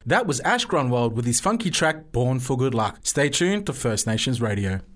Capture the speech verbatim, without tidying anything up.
That was Ash Grunwald with his funky track Born for Good Luck. Stay tuned to First Nations Radio.